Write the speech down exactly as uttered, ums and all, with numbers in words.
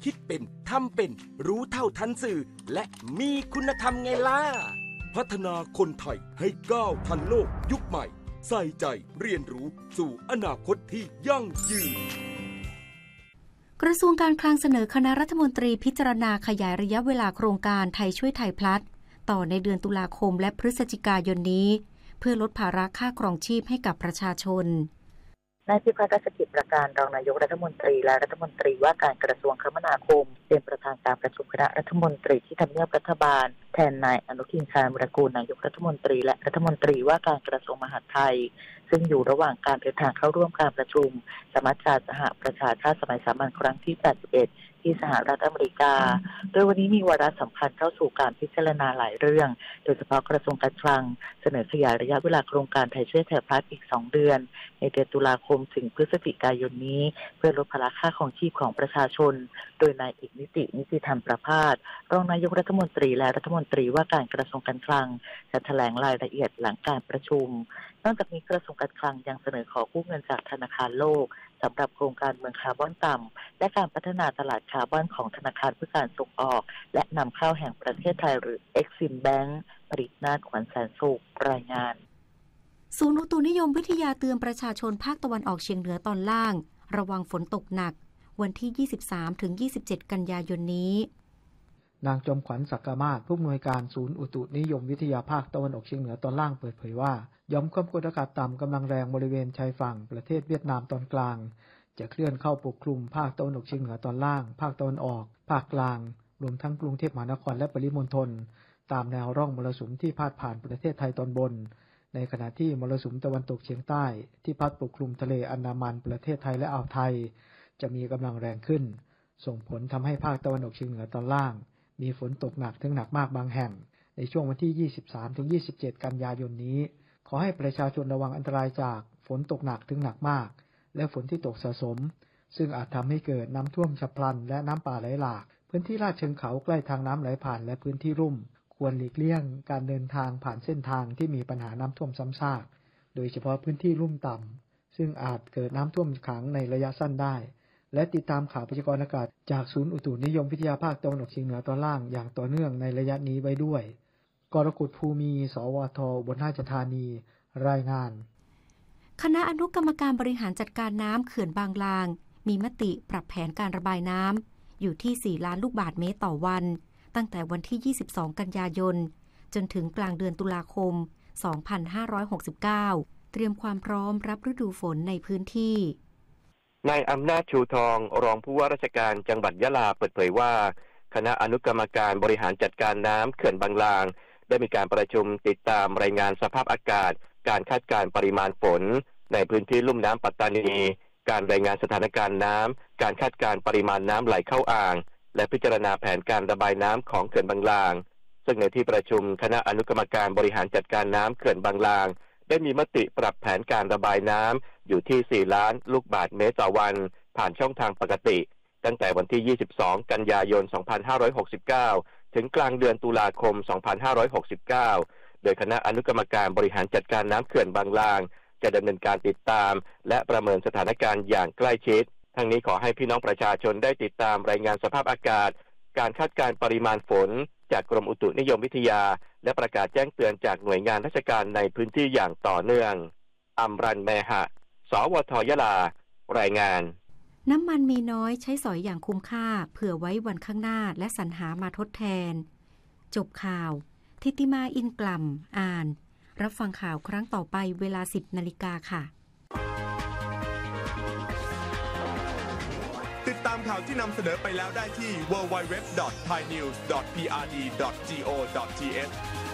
คิดเป็นทำเป็นรู้เท่าทันสื่อและมีคุณธรรมไงล่ะพัฒนาคนไทยให้ก้าวทันโลกยุคใหม่ใส่ใจเรียนรู้สู่อนาคตที่ยั่งยืนกระทรวงการคลังเสนอคณะรัฐมนตรีพิจารณาขยายระยะเวลาโครงการไทยช่วยไทยพลัสต่อในเดือนตุลาคมและพฤศจิกายนนี้เพื่อลดภาระค่าครองชีพให้กับประชาชนนายพิพัฒน์รัชกิจประการรองนายกรัฐมนตรีและรัฐมนตรีว่าการกระทรวงคมนาคมเป็นประธานการประชุมคณะรัฐมนตรีที่ทำเนียบรัฐบาลแทนนายอนุทินชาญวิรากูลนายกรัฐมนตรีและรัฐมนตรีว่าการกระทรวงมหาดไทยซึ่งอยู่ระหว่างการเดินทางเข้าร่วมการประชุมสมัชชาสหประชาชาติสมัยสามัญครั้งที่แปดสิบเอ็ดที่สหรัฐอเมริกาโดยวันนี้มีวาระสำคัญเข้าสู่การพิจารณาหลายเรื่องโดยเฉพาะกระทรวงการคลังเสนอขยายระยะเวลาโครงการไทยช่วยไทยพลัสอีกสองเดือนในเดือนตุลาคมถึงพฤศจิกายนนี้เพื่อลดภาระค่าครองชีพของประชาชนโดยนายเอกนิตินิติธรรมประภาสรองนายกรัฐมนตรีและรัฐมนตรีว่าการกระทรวงการคลังจะแถลงรายละเอียดหลังการประชุมนอกจากนี้กระทรวงการคลังยังเสนอขอกู้เงินจากธนาคารโลกสำหรับโครงการเมืองคาร์บอนต่ำและการพัฒนาตลาดคาร์บอนของธนาคารเพื่อการส่งออกและนำเข้าแห่งประเทศไทยหรือ Exim Bank ผลิตนาถขวัญแสนสุขรายงานศูนย์อุตุนิยมวิทยาเตือนประชาชนภาคตะวันออกเฉียงเหนือตอนล่างระวังฝนตกหนักวันที่ ยี่สิบสามถึงยี่สิบเจ็ด กันยายนนี้นางจอมขวัญศักดิ์มาศผู้อำนวยการศูนย์อุตุนิยมวิทยาภาคตะวันออกเฉียงเหนือตอนล่างเปิดเผยว่าหย่อมความกดอากาศต่ำกำลังแรงบริเวณชายฝั่งประเทศเวียดนามตอนกลางจะเคลื่อนเข้าปกคลุมภาคตะวันออกเฉียงเหนือตอนล่างภาคตะวันออกภาคกลางรวมทั้งกรุงเทพมหานครและปริมณฑลตามแนวร่องมรสุมที่พาดผ่านประเทศไทยตอนบนในขณะที่มรสุมตะวันตกเฉียงใต้ที่พัดปกคลุมทะเลอันดามันประเทศไทยและอ่าวไทยจะมีกำลังแรงขึ้นส่งผลทำให้ภาคตะวันออกเฉียงเหนือตอนล่างมีฝนตกหนักถึงหนักมากบางแห่งในช่วงวันที่ ยี่สิบสามถึงยี่สิบเจ็ด กันยายนนี้ขอให้ประชาชนระวังอันตรายจากฝนตกหนักถึงหนักมากและฝนที่ตกสะสมซึ่งอาจทำให้เกิดน้ำท่วมฉับพลันและน้ำป่าไหลหลากพื้นที่ลาดเชิงเขาใกล้ทางน้ำไหลผ่านและพื้นที่ลุ่มควรหลีกเลี่ยงการเดินทางผ่านเส้นทางที่มีปัญหาน้ำท่วมซ้ำซากโดยเฉพาะพื้นที่ลุ่มต่ำซึ่งอาจเกิดน้ำท่วมขังในระยะสั้นได้และติดตามข่าวพยากรณ์อากาศจากศูนย์อุตุนิยมวิทยาภาคตะวันออกเฉียงเหนือตอนล่างอย่างต่อเนื่องในระยะนี้ไว้ด้วยกรกฎภูมิสวทบนราชธานีรายงานคณะอนุกรรมการบริหารจัดการน้ำเขื่อนบางลางมีมติปรับแผนการระบายน้ำอยู่ที่สี่ล้านลูกบาศก์เมตรต่อวันตั้งแต่วันที่ยี่สิบสองกันยายนจนถึงกลางเดือนตุลาคมสองพันห้าร้อยหกสิบเก้าเตรียมความพร้อมรับฤดูฝนในพื้นที่นายอำนาจชูทองรองผู้ว่าราชการจังหวัดยะลาเปิดเผยว่าคณะอนุกรรมการบริหารจัดการน้ำเขื่อนบางลางได้มีการประชุมติดตามรายงานสภาพอากาศการคาดการณ์ปริมาณฝนในพื้นที่ลุ่มน้ำปัตตานีการรายงานสถานการณ์น้ำการคาดการณ์ปริมาณน้ำไหลเข้าอ่างและพิจารณาแผนการระบายน้ำของเขื่อนบางลางซึ่งในที่ประชุมคณะอนุกรรมการบริหารจัดการน้ำเขื่อนบางลางได้มีมติปรับแผนการระบายน้ำอยู่ที่สี่ล้านลูกบาศก์เมตรต่อวันผ่านช่องทางปกติตั้งแต่วันที่ยี่สิบสองกันยายนสองพันห้าร้อยหกสิบเก้าถึงกลางเดือนตุลาคมสองพันห้าร้อยหกสิบเก้าโดยคณะอนุกรรมการบริหารจัดการน้ำเขื่อนบางลางจะดำเนินการติดตามและประเมินสถานการณ์อย่างใกล้ชิดทั้งนี้ขอให้พี่น้องประชาชนได้ติดตามรายงานสภาพอากาศการคาดการณ์ปริมาณฝนจากกรมอุตุนิยมวิทยาและประกาศแจ้งเตือนจากหน่วยงานราชการในพื้นที่อย่างต่อเนื่องอำรันแมหะสวทยะลารายงานน้ำมันมีน้อยใช้สอยอย่างคุ้มค่าเผื่อไว้วันข้างหน้าและสรรหามาทดแทนจบข่าวทิติมาอินกล่ำอ่านรับฟังข่าวครั้งต่อไปเวลา สิบนาฬิกาค่ะติดตามข่าวที่นำเสนอไปแล้วได้ที่ ดับเบิลยู ดับเบิลยู ดับเบิลยู ดอท ไทยนิวส์ ดอท พี อาร์ ดี ดอท จี โอ ดอท ที เอช